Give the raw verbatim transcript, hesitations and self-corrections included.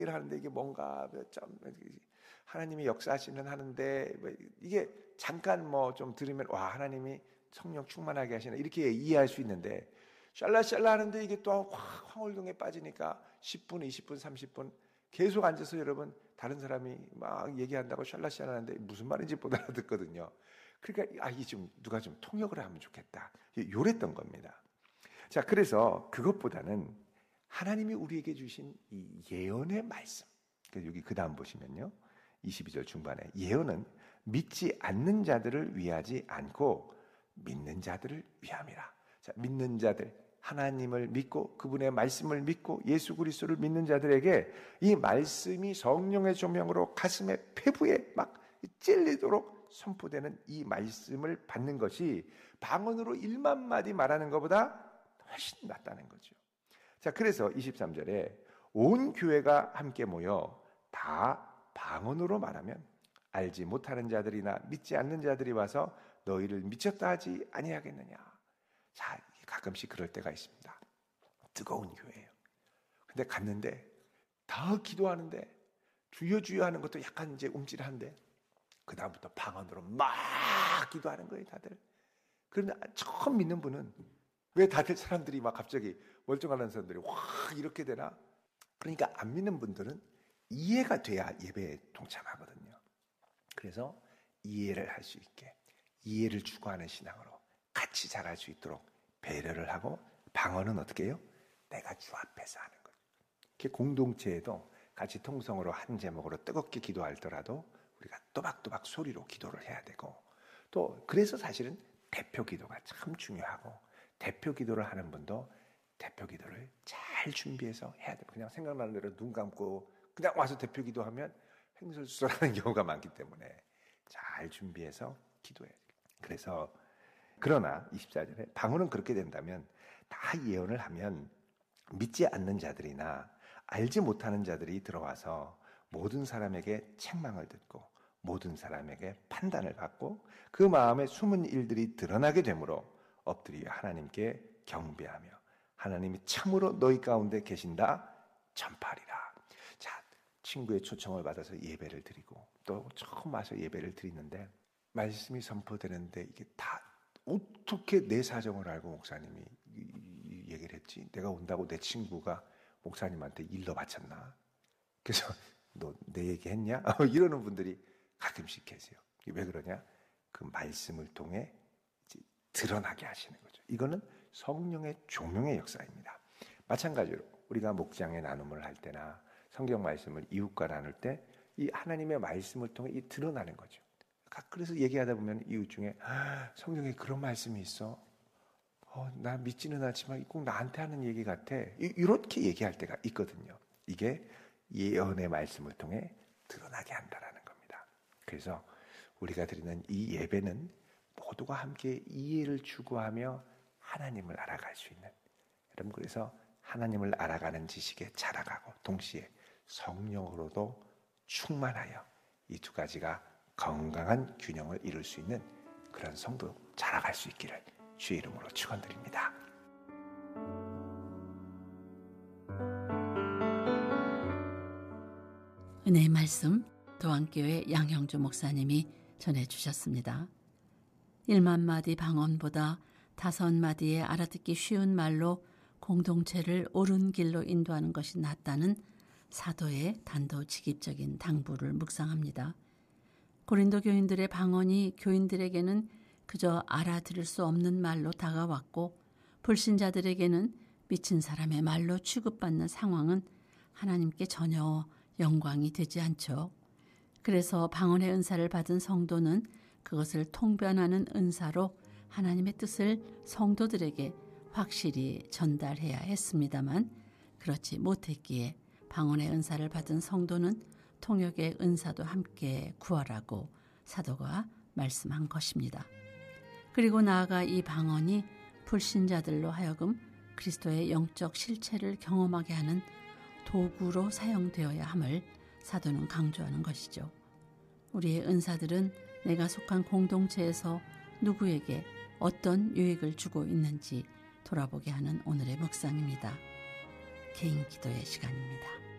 일을 하는데 이게 뭔가 몇 점, 하나님이 역사하시는 하는데 이게 잠깐 뭐 좀 들으면 와 하나님이 성령 충만하게 하시나 이렇게 이해할 수 있는데 샬라샬라 하는데 이게 또 확 황홀경에 빠지니까 십 분, 이십 분, 삼십 분 계속 앉아서 여러분 다른 사람이 막 얘기한다고 샬라샬라 하는데 무슨 말인지 못 알아듣거든요. 그러니까 아 이게 좀 누가 좀 통역을 하면 좋겠다. 요랬던 겁니다. 자, 그래서 그것보다는 하나님이 우리에게 주신 이 예언의 말씀. 여기 그 다음 보시면요. 이십이 절 중반에 예언은 믿지 않는 자들을 위하지 않고 믿는 자들을 위함이라. 자, 믿는 자들, 하나님을 믿고 그분의 말씀을 믿고 예수 그리스도를 믿는 자들에게 이 말씀이 성령의 조명으로 가슴에 폐부에 막 찔리도록 선포되는 이 말씀을 받는 것이 방언으로 일만 마디 말하는 것보다 훨씬 낫다는 거죠. 자, 그래서 이십삼 절에 온 교회가 함께 모여 다 방언으로 말하면 알지 못하는 자들이나 믿지 않는 자들이 와서 너희를 미쳤다 하지 아니하겠느냐. 자, 가끔씩 그럴 때가 있습니다. 뜨거운 교회예요. 근데 갔는데 다 기도하는데 주여 주여 하는 것도 약간 이제 움찔한데 그 다음부터 방언으로 막 기도하는 거예요, 다들. 그런데 처음 믿는 분은 왜 다들 사람들이 막 갑자기 멀쩡한 사람들이 확 이렇게 되나? 그러니까 안 믿는 분들은 이해가 돼야 예배에 동참하거든요. 그래서 이해를 할 수 있게 이해를 추구하는 신앙으로 같이 자랄 수 있도록 배려를 하고 방언은 어떻게 해요? 내가 주 앞에서 하는 거죠. 이렇게 공동체에도 같이 통성으로 한 제목으로 뜨겁게 기도하더라도 우리가 또박또박 소리로 기도를 해야 되고 또 그래서 사실은 대표 기도가 참 중요하고 대표 기도를 하는 분도 대표 기도를 잘 준비해서 해야 돼요. 그냥 생각나는 대로 눈 감고 그냥 와서 대표 기도하면 횡설수설하는 경우가 많기 때문에 잘 준비해서 기도해야 돼요. 그래서 그러나 이십사 절에 방언은 그렇게 된다면 다 예언을 하면 믿지 않는 자들이나 알지 못하는 자들이 들어와서 모든 사람에게 책망을 듣고 모든 사람에게 판단을 받고 그 마음에 숨은 일들이 드러나게 되므로 엎드려 하나님께 경배하며 하나님이 참으로 너희 가운데 계신다 전파하리라. 자, 친구의 초청을 받아서 예배를 드리고 또 처음 와서 예배를 드리는데 말씀이 선포되는데 이게 다 어떻게 내 사정을 알고 목사님이 얘기를 했지? 내가 온다고 내 친구가 목사님한테 일러 바쳤나? 그래서 너 내 얘기 했냐? 이러는 분들이 가끔씩 계세요. 왜 그러냐? 그 말씀을 통해 이제 드러나게 하시는 거죠. 이거는 성령의 조명의 역사입니다. 마찬가지로 우리가 목장의 나눔을 할 때나 성경 말씀을 이웃과 나눌 때 이 하나님의 말씀을 통해 이 드러나는 거죠. 그래서 얘기하다 보면 이웃 중에 아, 성경에 그런 말씀이 있어. 어, 나 믿지는 않지만 꼭 나한테 하는 얘기 같아. 이렇게 얘기할 때가 있거든요. 이게 예언의 말씀을 통해 드러나게 한다라는 겁니다. 그래서 우리가 드리는 이 예배는 모두가 함께 이해를 추구하며 하나님을 알아갈 수 있는 여러분 그래서 하나님을 알아가는 지식에 자라가고 동시에 성령으로도 충만하여 이 두 가지가 건강한 균형을 이룰 수 있는 그런 성도 자라갈 수 있기를 주의 이름으로 축원드립니다. 은혜의 말씀 도안교회 양형주 목사님이 전해주셨습니다. 일만 마디 방언보다 다섯 마디의 알아듣기 쉬운 말로 공동체를 옳은 길로 인도하는 것이 낫다는 사도의 단도직입적인 당부를 묵상합니다. 고린도 교인들의 방언이 교인들에게는 그저 알아들을 수 없는 말로 다가왔고 불신자들에게는 미친 사람의 말로 취급받는 상황은 하나님께 전혀 영광이 되지 않죠. 그래서 방언의 은사를 받은 성도는 그것을 통변하는 은사로 하나님의 뜻을 성도들에게 확실히 전달해야 했습니다만 그렇지 못했기에 방언의 은사를 받은 성도는 통역의 은사도 함께 구하라고 사도가 말씀한 것입니다. 그리고 나아가 이 방언이 불신자들로 하여금 그리스도의 영적 실체를 경험하게 하는 도구로 사용되어야 함을 사도는 강조하는 것이죠. 우리의 은사들은 내가 속한 공동체에서 누구에게 어떤 유익을 주고 있는지 돌아보게 하는 오늘의 묵상입니다. 개인 기도의 시간입니다.